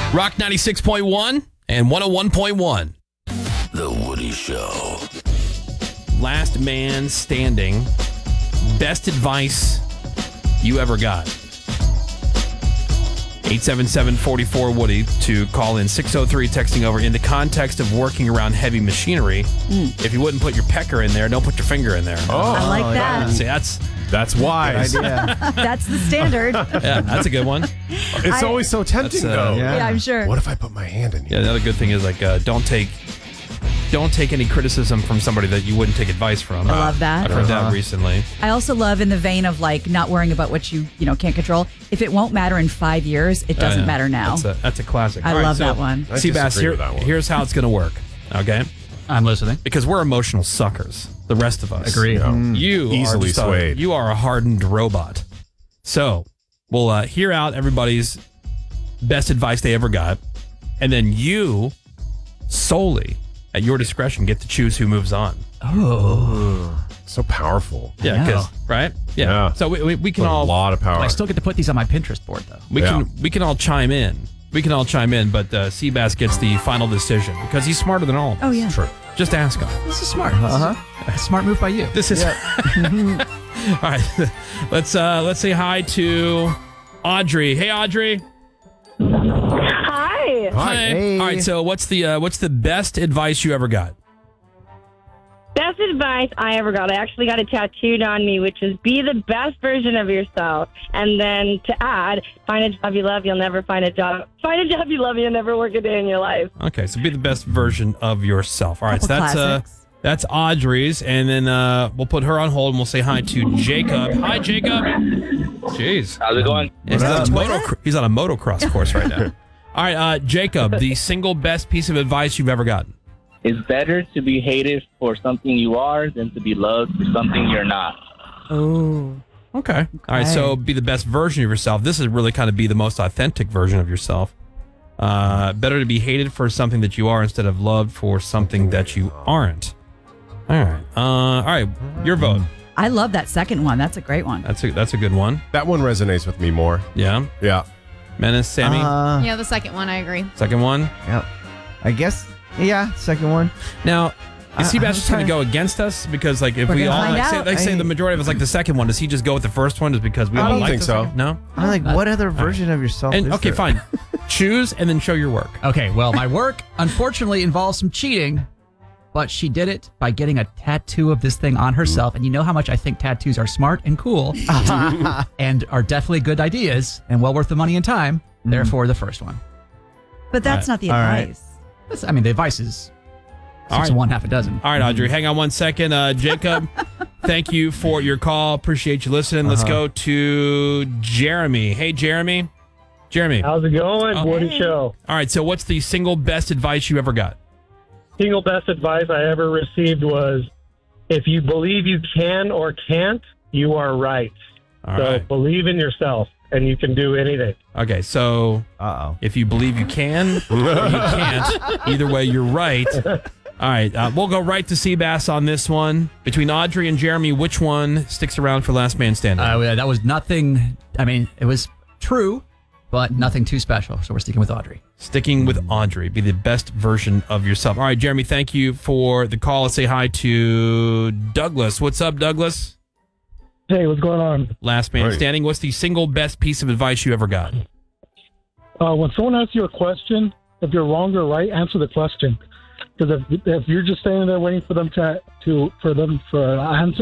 Rock 96.1 and 101.1. The Woody Show. Last man standing. Best advice you ever got. 877-44-WOODY to call in. 603 texting over. In the context of working around heavy machinery, if you wouldn't put your pecker in there, don't put your finger in there. I like that. See, that's wise. Good idea. That's the standard. Yeah, that's a good one. It's always so tempting, though. Yeah, I'm sure. What if I put my hand in here? Yeah, another good thing is don't take any criticism from somebody that you wouldn't take advice from. I love that. I've heard that recently. I also love in the vein of not worrying about what you can't control. If it won't matter in 5 years, it doesn't matter now. That's a classic. I love that one. I Seabass, disagree with that one. here's how it's going to work. Okay, I'm listening. because we're emotional suckers. The rest of us. Agree. You Easily are just swayed. you are a hardened robot. So we'll hear out everybody's best advice they ever got, and then you solely at your discretion get to choose who moves on. So powerful. Yeah, know. right? Yeah. So we can A all lot of power. I still get to put these on my Pinterest board, though. we can all chime in. We can all chime in, but Seabass gets the final decision because he's smarter than all of us. Oh, yeah. True. Just ask him. This is smart. A smart move by you. This is all right. Let's say hi to Audrey. Hey, Audrey. Hi. Hi. Hey. All right. So what's the best advice you ever got? Best advice I ever got. I actually got it tattooed on me, which is be the best version of yourself. And then to add, find a job you love, you'll never find a job. Find a job you love, you'll never work a day in your life. Okay. So be the best version of yourself. All right. So Couple classics. that's Audrey's, and then we'll put her on hold and we'll say hi to Jacob. Hi, Jacob. Jeez. How's it going? He's on a motocross course right now. All right, Jacob, the single best piece of advice you've ever gotten. It's better to be hated for something you are than to be loved for something you're not. Oh. Okay. All right, so be the best version of yourself. This is really kind of be the most authentic version of yourself. Better to be hated for something that you are instead of loved for something that you aren't. All right, your vote. I love that second one. That's a great one. That's a good one. That one resonates with me more. Yeah. Yeah. Menace, Sammy, Yeah, the second one, I agree. second one. Yep. I guess, yeah, second one. Now, is I'm Seabass just going to trying- go against us? Because if We're we gonna all find out. say the majority of us like the second one, does he just go with the first one? Just because we I all don't like think the so. second? No. I'm like, what other version of yourself And is okay, there? fine. Choose and then show your work. Okay, well, my work unfortunately involves some cheating, but she did it by getting a tattoo of this thing on herself. And you know how much I think tattoos are smart and cool and are definitely good ideas and well worth the money and time. Therefore, the first one. But that's not the All right. advice. The advice is All 6 right. of 1, half a dozen. All right, Audrey, hang on one second. Jacob, thank you for your call. Appreciate you listening. Let's go to Jeremy. Hey, Jeremy. Jeremy. How's it going? Woody Show. All right, so what's the single best advice you ever got? Single best advice I ever received was, if you believe you can or can't, you are right. All So right. believe in yourself, and you can do anything. Okay, so if you believe you can or you can't, either way, you're right. All right, we'll go right to Seabass on this one. Between Audrey and Jeremy, which one sticks around for last man standing? That was nothing. It was true, but nothing too special. So we're sticking with Audrey. Sticking with Audrey. Be the best version of yourself. All right, Jeremy, thank you for the call. Let's say hi to Douglas. What's up, Douglas? Hey, what's going on? Last man standing. What's the single best piece of advice you ever got? When someone asks you a question, if you're wrong or right, answer the question. Because if you're just standing there waiting for them for an answer,